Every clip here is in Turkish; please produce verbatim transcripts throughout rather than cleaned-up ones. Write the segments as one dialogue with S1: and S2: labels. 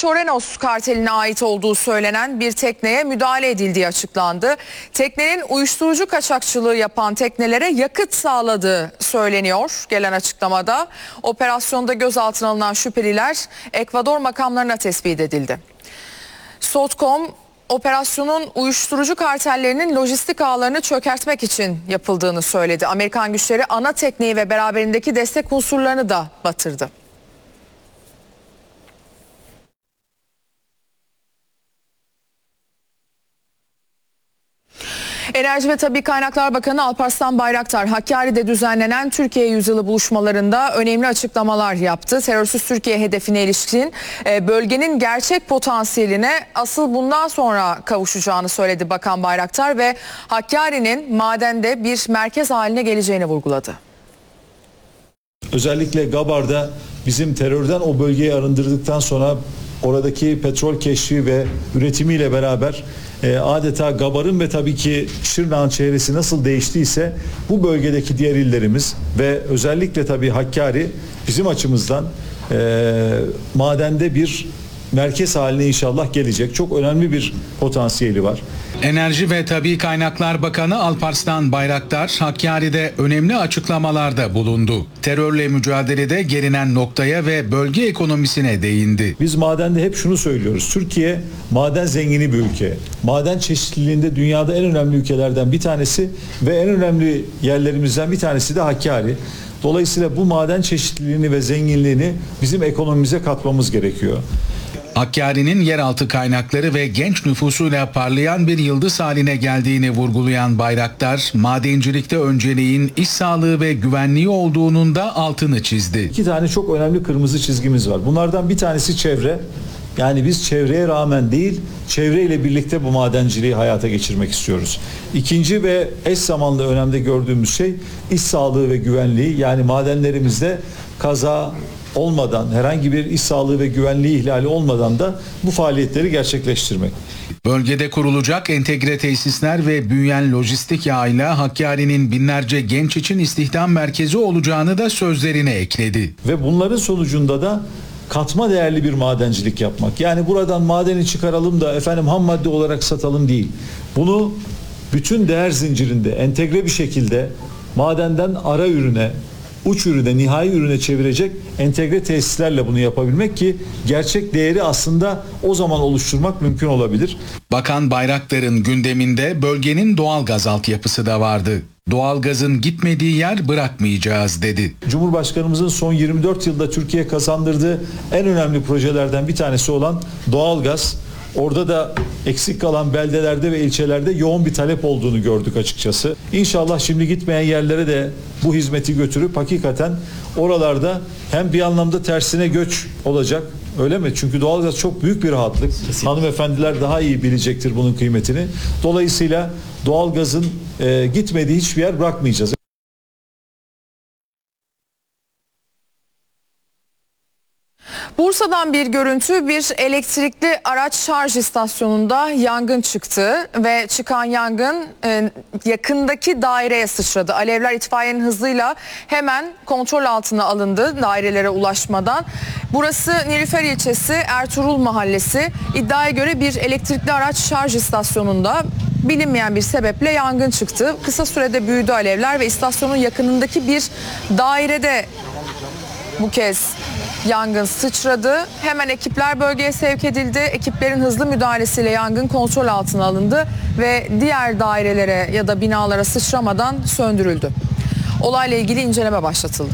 S1: Çorenos karteline ait olduğu söylenen bir tekneye müdahale edildiği açıklandı. Teknenin uyuşturucu kaçakçılığı yapan teknelere yakıt sağladığı söyleniyor gelen açıklamada. Operasyonda gözaltına alınan şüpheliler Ekvador makamlarına tespit edildi. Sotcom operasyonun uyuşturucu kartellerinin lojistik ağlarını çökertmek için yapıldığını söyledi. Amerikan güçleri ana tekneyi ve beraberindeki destek unsurlarını da batırdı. Enerji ve Tabii Kaynaklar Bakanı Alparslan Bayraktar, Hakkari'de düzenlenen Türkiye Yüzyılı buluşmalarında önemli açıklamalar yaptı. Terörsüz Türkiye hedefine ilişkin bölgenin gerçek potansiyeline asıl bundan sonra kavuşacağını söyledi Bakan Bayraktar ve Hakkari'nin madende bir merkez haline geleceğini vurguladı.
S2: Özellikle Gabar'da bizim terörden o bölgeyi arındırdıktan sonra oradaki petrol keşfi ve üretimiyle beraber e, adeta Gabar'ın ve tabii ki Şırnak'ın çehresi nasıl değiştiyse bu bölgedeki diğer illerimiz ve özellikle tabii Hakkari bizim açımızdan e, madende bir merkez haline inşallah gelecek. Çok önemli bir potansiyeli var.
S3: Enerji ve Tabii Kaynaklar Bakanı Alparslan Bayraktar, Hakkari'de önemli açıklamalarda bulundu. Terörle mücadelede gelinen noktaya ve bölge ekonomisine değindi.
S2: Biz madende hep şunu söylüyoruz. Türkiye maden zengini bir ülke. Maden çeşitliliğinde dünyada en önemli ülkelerden bir tanesi ve en önemli yerlerimizden bir tanesi de Hakkari. Dolayısıyla bu maden çeşitliliğini ve zenginliğini bizim ekonomimize katmamız gerekiyor.
S3: Hakkari'nin yeraltı kaynakları ve genç nüfusuyla parlayan bir yıldız haline geldiğini vurgulayan Bayraktar, madencilikte önceliğin iş sağlığı ve güvenliği olduğunun da altını çizdi.
S2: İki tane çok önemli kırmızı çizgimiz var. Bunlardan bir tanesi çevre. Yani biz çevreye rağmen değil, çevreyle birlikte bu madenciliği hayata geçirmek istiyoruz. İkinci ve eş zamanlı önemde gördüğümüz şey iş sağlığı ve güvenliği. Yani madenlerimizde kaza olmadan, herhangi bir iş sağlığı ve güvenliği ihlali olmadan da bu faaliyetleri gerçekleştirmek.
S3: Bölgede kurulacak entegre tesisler ve büyüyen lojistik ağıyla Hakkari'nin binlerce genç için istihdam merkezi olacağını da sözlerine ekledi.
S2: Ve bunların sonucunda da katma değerli bir madencilik yapmak. Yani buradan madeni çıkaralım da efendim ham madde olarak satalım değil. Bunu bütün değer zincirinde entegre bir şekilde madenden ara ürüne, uç ürüne, nihai ürüne çevirecek entegre tesislerle bunu yapabilmek ki gerçek değeri aslında o zaman oluşturmak mümkün olabilir.
S3: Bakan Bayraktar'ın gündeminde bölgenin doğal gaz altyapısı da vardı. Doğalgazın gitmediği yer bırakmayacağız dedi.
S2: Cumhurbaşkanımızın son yirmi dört yılda Türkiye kazandırdığı en önemli projelerden bir tanesi olan doğalgaz. Orada da eksik kalan beldelerde ve ilçelerde yoğun bir talep olduğunu gördük açıkçası. İnşallah şimdi gitmeyen yerlere de bu hizmeti götürüp hakikaten oralarda hem bir anlamda tersine göç olacak. Öyle mi? Çünkü doğalgaz çok büyük bir rahatlık. Kesinlikle. Hanımefendiler daha iyi bilecektir bunun kıymetini. Dolayısıyla doğalgazın e, gitmediği hiçbir yer bırakmayacağız.
S1: Bursa'dan bir görüntü, bir elektrikli araç şarj istasyonunda yangın çıktı ve çıkan yangın e, yakındaki daireye sıçradı. Alevler itfaiyenin hızıyla hemen kontrol altına alındı dairelere ulaşmadan. Burası Nilüfer ilçesi Ertuğrul Mahallesi. İddiaya göre bir elektrikli araç şarj istasyonunda bilinmeyen bir sebeple yangın çıktı. Kısa sürede büyüdü alevler ve istasyonun yakınındaki bir dairede bu kez yangın sıçradı. Hemen ekipler bölgeye sevk edildi. Ekiplerin hızlı müdahalesiyle yangın kontrol altına alındı ve diğer dairelere ya da binalara sıçramadan söndürüldü. Olayla ilgili inceleme başlatıldı.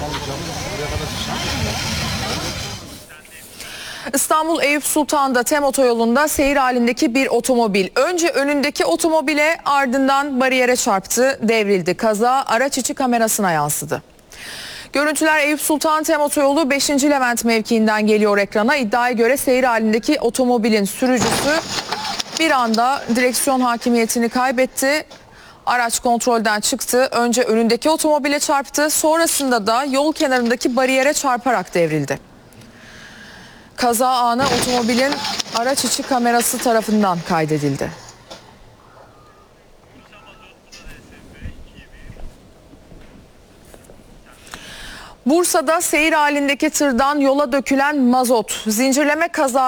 S1: İstanbul Eyüp Sultan'da TEM otoyolunda seyir halindeki bir otomobil önce önündeki otomobile ardından bariyere çarptı, devrildi. Kaza araç içi kamerasına yansıdı. Görüntüler Eyüp Sultan TEM otoyolu beşinci Levent mevkiinden geliyor ekrana. İddiaya göre seyir halindeki otomobilin sürücüsü bir anda direksiyon hakimiyetini kaybetti. Araç kontrolden çıktı. Önce önündeki otomobile çarptı. Sonrasında da yol kenarındaki bariyere çarparak devrildi. Kaza anı otomobilin araç içi kamerası tarafından kaydedildi. Bursa'da seyir halindeki tırdan yola dökülen mazot zincirleme kaza